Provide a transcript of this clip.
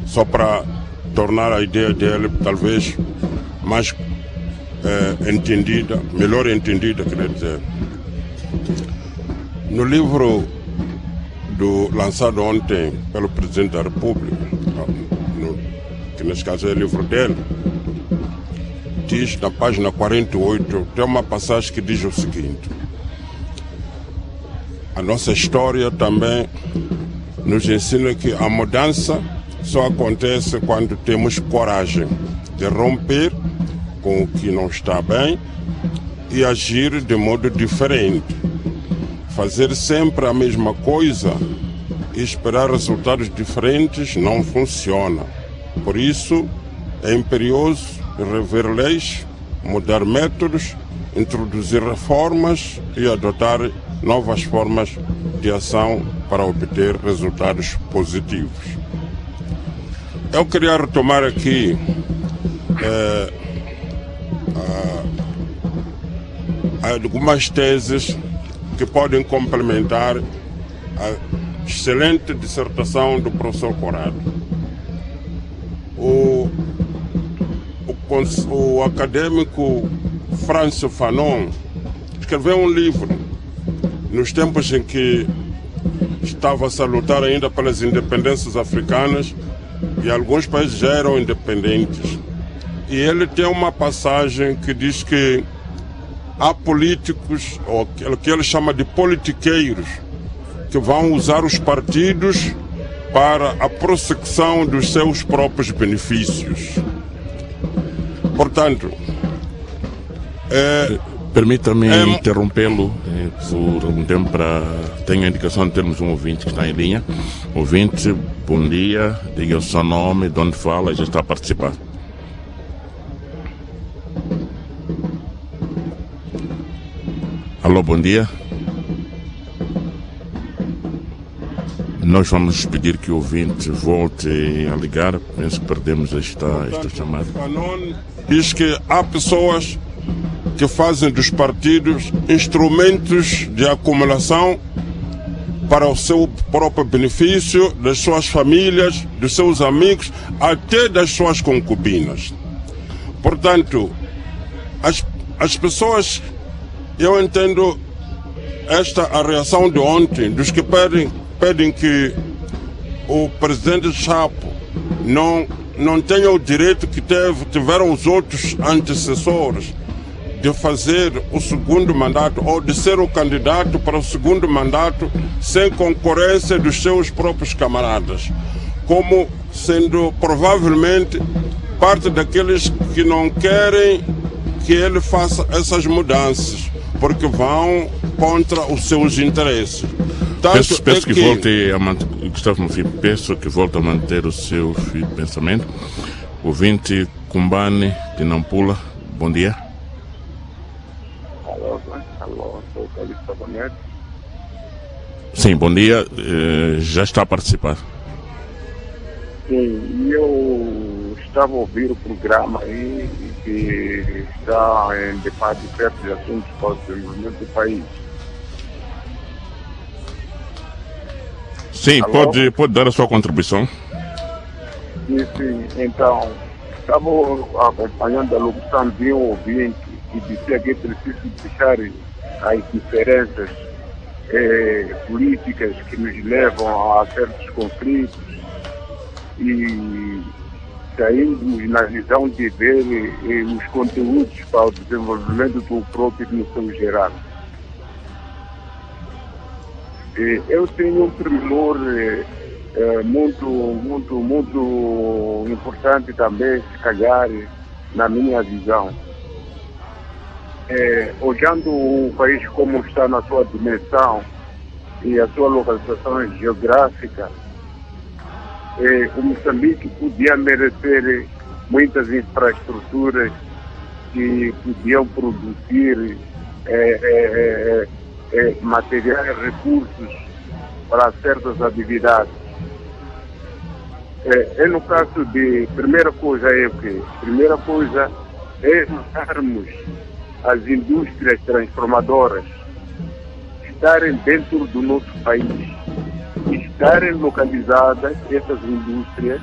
só para tornar a ideia dele talvez mais entendida, melhor entendida, quer dizer. No livro lançado ontem pelo Presidente da República, que nesse caso é o livro dele, diz na página 48, tem uma passagem que diz o seguinte: a nossa história também nos ensina que a mudança só acontece quando temos coragem de romper com o que não está bem e agir de modo diferente. Fazer sempre a mesma coisa e esperar resultados diferentes não funciona. Por isso, é imperioso rever leis, mudar métodos, introduzir reformas e adotar novas formas de ação para obter resultados positivos. Eu queria retomar aqui algumas teses que podem complementar a excelente dissertação do professor Corrado. O acadêmico Frantz Fanon escreveu um livro nos tempos em que estava-se a lutar ainda pelas independências africanas e alguns países já eram independentes. E ele tem uma passagem que diz que há políticos, ou o que ele chama de politiqueiros, que vão usar os partidos para a prossecução dos seus próprios benefícios. Portanto, permita-me interrompê-lo por um tempo para... Tenho a indicação de termos um ouvinte que está em linha. Ouvinte, bom dia, diga o seu nome, de onde fala e já está a participar. Alô, bom dia. Nós vamos pedir que o ouvinte volte a ligar. Penso que perdemos esta chamada. Diz que há pessoas que fazem dos partidos instrumentos de acumulação para o seu próprio benefício, das suas famílias, dos seus amigos, até das suas concubinas. Portanto, as pessoas... Eu entendo a reação de ontem dos que pedem que o presidente Chapo não tenha o direito que tiveram os outros antecessores de fazer o segundo mandato ou de ser o candidato para o segundo mandato sem concorrência dos seus próprios camaradas, como sendo provavelmente parte daqueles que não querem que ele faça essas mudanças, porque vão contra os seus interesses. Peço que volte a manter, Gustavo Mufim, peço que volte a manter o seu fio de pensamento. Ouvinte Kumbane de Nampula, bom dia. Alô, sou o Calixto Bonete. Sim, bom dia, já está a participar. Sim, eu estava a ouvir o programa aí que está em debate perto de assuntos para o desenvolvimento do país. Sim, pode dar a sua contribuição. Sim, então, estava acompanhando a locução de um ouvinte que dizia que é preciso deixar as diferenças políticas que nos levam a certos conflitos e saímos na visão de ver os conteúdos para o desenvolvimento do próprio no seu geral. Eu tenho um tremor muito importante também, se calhar, na minha visão. Olhando o país como está na sua dimensão e a sua localização geográfica, o Moçambique podia merecer muitas infraestruturas que podiam produzir materiais, recursos para certas atividades. No caso de, primeira coisa é o quê? Primeira coisa é usarmos as indústrias transformadoras estarem dentro do nosso país, estarem localizadas essas indústrias